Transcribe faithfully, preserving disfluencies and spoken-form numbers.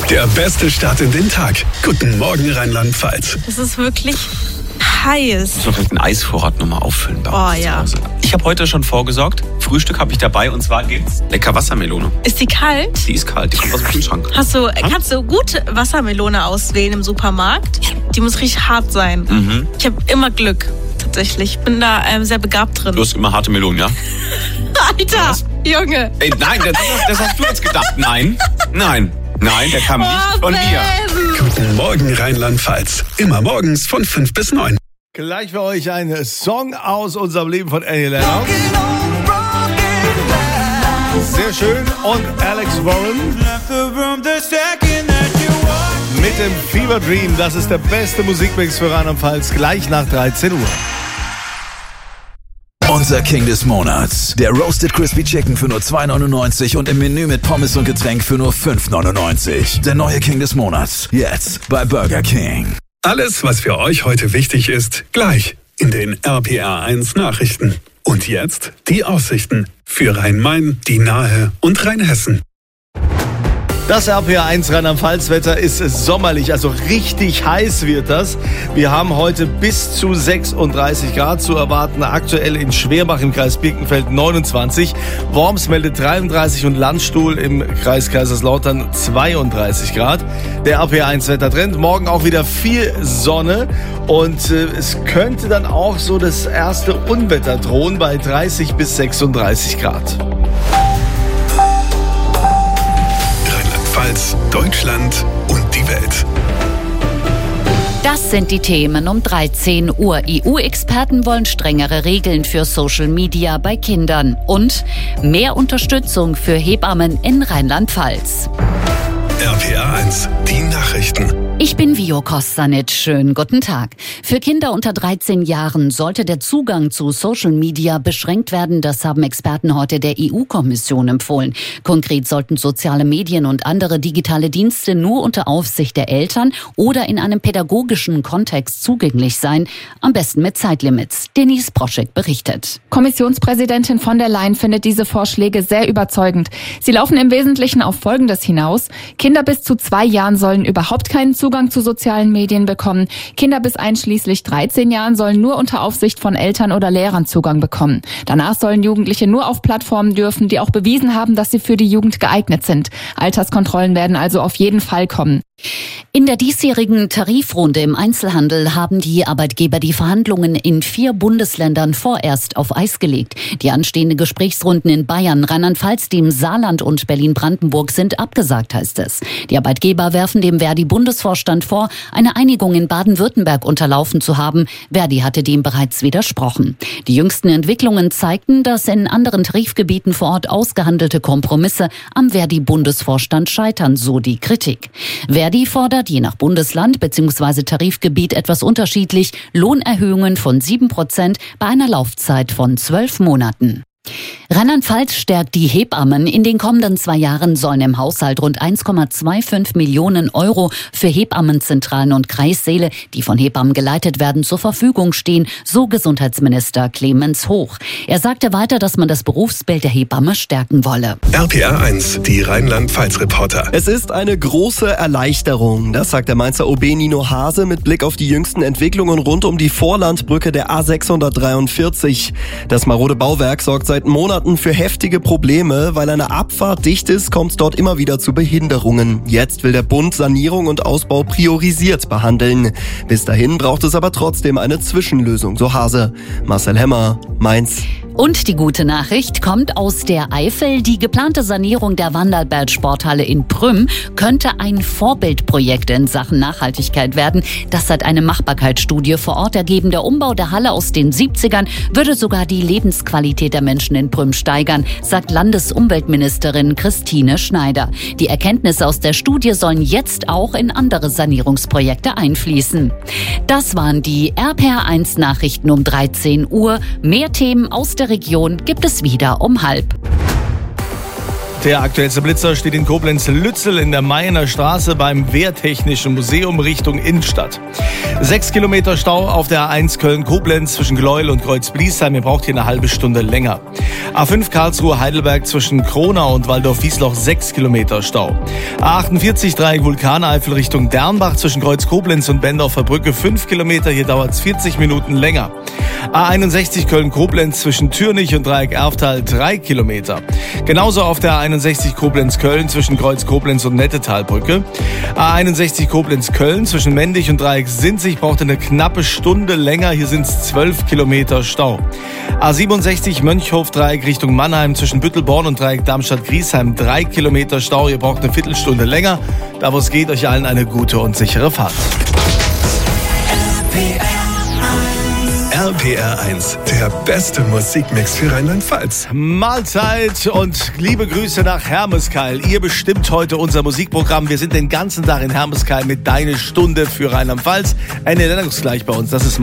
Der beste Start in den Tag. Guten Morgen, Rheinland-Pfalz. Es ist wirklich heiß. Ich muss vielleicht einen Eisvorrat nochmal auffüllen bei Oh uns ja. zu Hause. Ich habe heute schon vorgesorgt. Frühstück habe ich dabei und zwar gibt's lecker Wassermelone. Ist die kalt? Die ist kalt, die kommt aus dem Kühlschrank. Hast du, kannst du gut Wassermelone auswählen im Supermarkt? Die muss richtig hart sein. Mhm. Ich habe immer Glück, tatsächlich. Ich bin da ähm, sehr begabt drin. Du hast immer harte Melonen, ja? Alter, Was? Junge. Ey, nein, das, das hast du jetzt gedacht. Nein, nein, nein, der kam nicht von mir. Guten Morgen, Rheinland-Pfalz. Immer morgens von fünf bis neun. Gleich für euch ein Song aus unserem Leben von Annie Lennox. Sehr schön. Und Alex Warren mit dem Fever Dream. Das ist der beste Musikmix für Rheinland-Pfalz. Gleich nach dreizehn Uhr. Unser King des Monats. Der Roasted Crispy Chicken für nur zwei neunundneunzig und im Menü mit Pommes und Getränk für nur fünf neunundneunzig. Der neue King des Monats. Jetzt bei Burger King. Alles, was für euch heute wichtig ist, gleich in den R P R eins Nachrichten. Und jetzt die Aussichten für Rhein-Main, die Nahe und Rheinhessen. Das R P R eins Rheinland-Pfalz-Wetter ist sommerlich, also richtig heiß wird das. Wir haben heute bis zu sechsunddreißig Grad zu erwarten, aktuell in Schwerbach im Kreis Birkenfeld neunundzwanzig, Worms meldet dreiunddreißig und Landstuhl im Kreis Kaiserslautern zweiunddreißig Grad. Der R P R eins Wettertrend, morgen auch wieder viel Sonne und äh, es könnte dann auch so das erste Unwetter drohen bei dreißig bis sechsunddreißig Grad. Rheinland-Pfalz, Deutschland und die Welt. Das sind die Themen um dreizehn Uhr. E U-Experten wollen strengere Regeln für Social Media bei Kindern und mehr Unterstützung für Hebammen in Rheinland-Pfalz. R P R eins, die Nachrichten. Ich bin Vio Kostanic. Schönen guten Tag. Für Kinder unter dreizehn Jahren sollte der Zugang zu Social Media beschränkt werden. Das haben Experten heute der E U-Kommission empfohlen. Konkret sollten soziale Medien und andere digitale Dienste nur unter Aufsicht der Eltern oder in einem pädagogischen Kontext zugänglich sein. Am besten mit Zeitlimits. Denise Broschek berichtet. Kommissionspräsidentin von der Leyen findet diese Vorschläge sehr überzeugend. Sie laufen im Wesentlichen auf Folgendes hinaus. Kinder bis zu zwei Jahren sollen überhaupt keinen Zugang zu sozialen Medien bekommen. Kinder bis einschließlich dreizehn Jahren sollen nur unter Aufsicht von Eltern oder Lehrern Zugang bekommen. Danach sollen Jugendliche nur auf Plattformen dürfen, die auch bewiesen haben, dass sie für die Jugend geeignet sind. Alterskontrollen werden also auf jeden Fall kommen. In der diesjährigen Tarifrunde im Einzelhandel haben die Arbeitgeber die Verhandlungen in vier Bundesländern vorerst auf Eis gelegt. Die anstehenden Gesprächsrunden in Bayern, Rheinland-Pfalz, dem Saarland und Berlin-Brandenburg sind abgesagt, heißt es. Die Arbeitgeber werfen dem Verdi-Bundesvorstand vor, eine Einigung in Baden-Württemberg unterlaufen zu haben. Verdi hatte dem bereits widersprochen. Die jüngsten Entwicklungen zeigten, dass in anderen Tarifgebieten vor Ort ausgehandelte Kompromisse am Verdi-Bundesvorstand scheitern, so die Kritik. Verdi fordert je nach Bundesland bzw. Tarifgebiet etwas unterschiedlich Lohnerhöhungen von sieben Prozent bei einer Laufzeit von zwölf Monaten. Rheinland-Pfalz stärkt die Hebammen. In den kommenden zwei Jahren sollen im Haushalt rund eins Komma fünfundzwanzig Millionen Euro für Hebammenzentralen und Kreissäle, die von Hebammen geleitet werden, zur Verfügung stehen, so Gesundheitsminister Clemens Hoch. Er sagte weiter, dass man das Berufsbild der Hebamme stärken wolle. R P R eins, die Rheinland-Pfalz-Reporter. Es ist eine große Erleichterung, das sagt der Mainzer O B Nino Hase mit Blick auf die jüngsten Entwicklungen rund um die Vorlandbrücke der A sechshundertdreiundvierzig. Das marode Bauwerk sorgt seit Monaten für heftige Probleme. Weil eine Abfahrt dicht ist, kommt es dort immer wieder zu Behinderungen. Jetzt will der Bund Sanierung und Ausbau priorisiert behandeln. Bis dahin braucht es aber trotzdem eine Zwischenlösung, so Hase. Marcel Hemmer, Mainz. Und die gute Nachricht kommt aus der Eifel. Die geplante Sanierung der Wanderberg-Sporthalle in Prüm könnte ein Vorbildprojekt in Sachen Nachhaltigkeit werden. Das hat eine Machbarkeitsstudie vor Ort ergeben. Der Umbau der Halle aus den siebzigern würde sogar die Lebensqualität der Menschen in Prüm steigern, sagt Landesumweltministerin Christine Schneider. Die Erkenntnisse aus der Studie sollen jetzt auch in andere Sanierungsprojekte einfließen. Das waren die R P R eins Nachrichten um dreizehn Uhr. Mehr Themen aus der Region gibt es wieder um halb. Der aktuellste Blitzer steht in Koblenz-Lützel in der Mayener Straße beim Wehrtechnischen Museum Richtung Innenstadt. Sechs Kilometer Stau auf der A eins Köln-Koblenz zwischen Gleuel und Kreuz-Bliesheim. Ihr braucht hier eine halbe Stunde länger. A fünf Karlsruhe-Heidelberg zwischen Kronau und Waldorf-Wiesloch sechs Kilometer Stau. A achtundvierzig Dreieck Vulkaneifel Richtung Dernbach zwischen Kreuz-Koblenz und Bendorfer Brücke fünf Kilometer. Hier dauert es vierzig Minuten länger. A einundsechzig Köln-Koblenz zwischen Türnich und Dreieck Erftal drei Kilometer. Genauso auf der A einundsechzig Koblenz-Köln zwischen Kreuz-Koblenz und Nettetalbrücke. A einundsechzig Koblenz-Köln zwischen Mendig und Dreieck Sinzig braucht eine knappe Stunde länger. Hier sind es zwölf Kilometer Stau. A siebenundsechzig Mönchhof-Dreieck Richtung Mannheim zwischen Büttelborn und Dreieck Darmstadt-Griesheim drei Kilometer Stau. Ihr braucht eine Viertelstunde länger. Da wo es geht, euch allen eine gute und sichere Fahrt. R P R eins, der beste Musikmix für Rheinland-Pfalz. Mahlzeit und liebe Grüße nach Hermeskeil. Ihr bestimmt heute unser Musikprogramm. Wir sind den ganzen Tag in Hermeskeil mit Deine Stunde für Rheinland-Pfalz. Eine Nennungsgleich bei uns, das ist